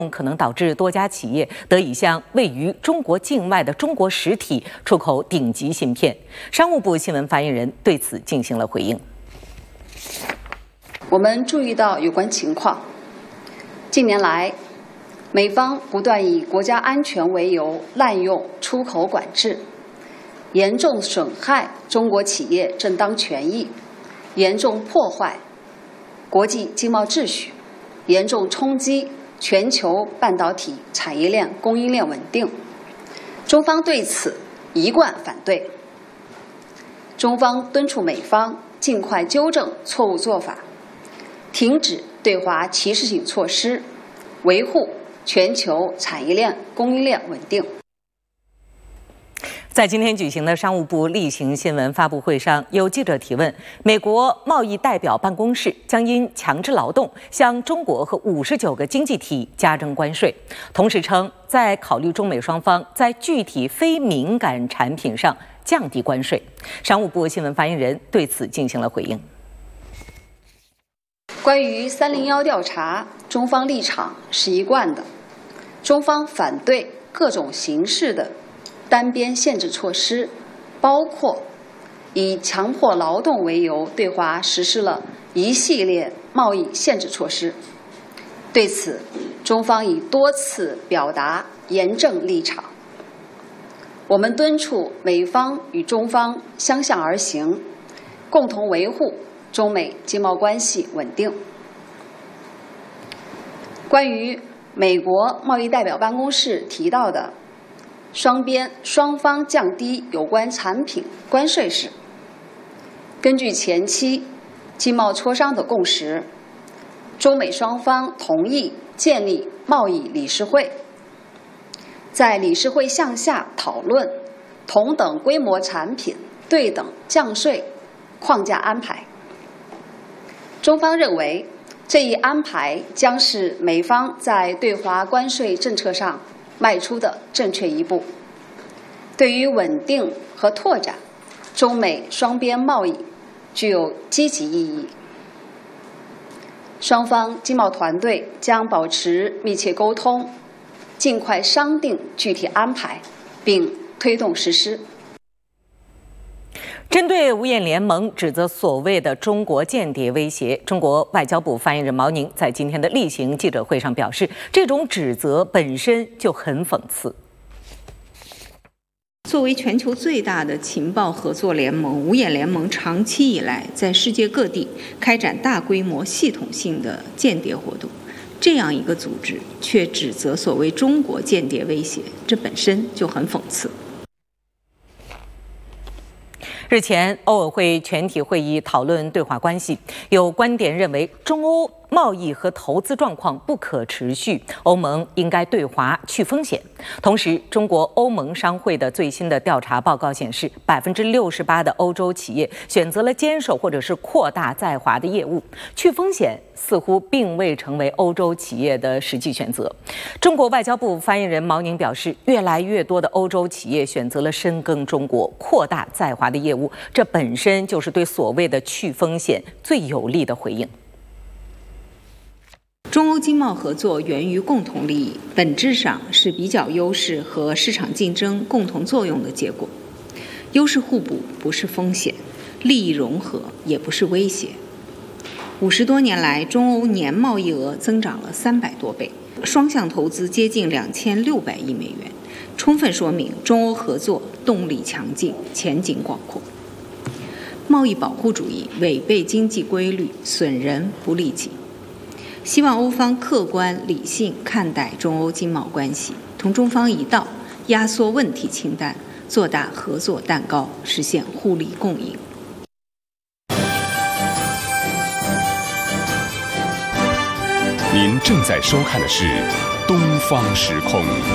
可能导致多家企业得以向位于中国境外的中国实体出口顶级芯片。商务部新闻发言人对此进行了回应。 我们注意到有关情况，近年来，美方不断以国家安全为由滥用出口管制，严重损害中国企业正当权益，严重破坏国际经贸秩序，严重冲击全球半导体产业链供应链稳定。中方对此一贯反对。中方敦促美方尽快纠正错误做法，停止对华歧视性措施，维护全球产业链供应链稳定。 在今天举行的商务部例行新闻发布会上，有记者提问，美国贸易代表办公室将因强制劳动向中国和59个经济体加征关税，同时称在考虑中美双方在具体非敏感产品上降低关税。商务部新闻发言人对此进行了回应。 关于301调查，中方立场是一贯的，中方反对各种形式的单边限制措施，包括以强迫劳动为由对华实施了一系列贸易限制措施。对此，中方已多次表达严正立场。我们敦促美方与中方相向而行，共同维护中美经贸关系稳定。关于美国贸易代表办公室提到的双方降低有关产品关税时，根据前期经贸磋商的共识，中美双方同意建立贸易理事会，在理事会项下讨论同等规模产品对等降税框架安排。中方认为，这一安排将是美方在对华关税政策上迈出的正确一步，对于稳定和拓展中美双边贸易具有积极意义。双方经贸团队将保持密切沟通，尽快商定具体安排，并推动实施。 针对五眼联盟指责所谓的中国间谍威胁，中国外交部发言人毛宁在今天的例行记者会上表示，这种指责本身就很讽刺。 作为全球最大的情报合作联盟，五眼联盟长期以来在世界各地开展大规模系统性的间谍活动，这样一个组织却指责所谓中国间谍威胁，这本身就很讽刺。 日前，欧委会全体会议讨论对华关系，有观点认为中欧贸易和投资状况不可持续，欧盟应该对华去风险。同时，中国欧盟商会的最新的调查报告显示，68%的欧洲企业选择了坚守或者是扩大在华的业务，去风险似乎并未成为欧洲企业的实际选择。中国外交部发言人毛宁表示，越来越多的欧洲企业选择了深耕中国，扩大在华的业务，这本身就是对所谓的去风险最有力的回应。 中欧经贸合作源于共同利益，本质上是比较优势和市场竞争共同作用的结果。优势互补不是风险，利益融合也不是威胁。50多年来，中欧年贸易额增长了300多倍，双向投资接近2600亿美元，充分说明中欧合作动力强劲，前景广阔。贸易保护主义违背经济规律，损人不利己。希望欧方客观理性看待中欧经贸关系，同中方一道压缩问题清单，做大合作蛋糕，实现互利共赢。 您正在收看的是《东方时空》。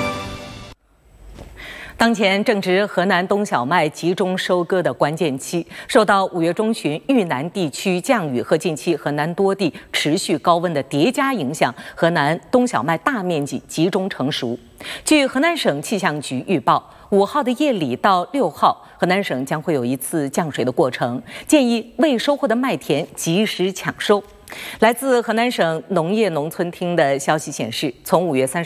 当前正值河南冬小麦集中收割的关键期，受到5月中旬豫南地区降雨和近期河南多地持续高温的叠加影响，河南冬小麦大面积集中成熟。据河南省气象局预报，5号的夜里到6号，河南省将会有一次降水的过程，建议未收获的麦田及时抢收。 来自河南省农业农村厅的消息显示，从5月30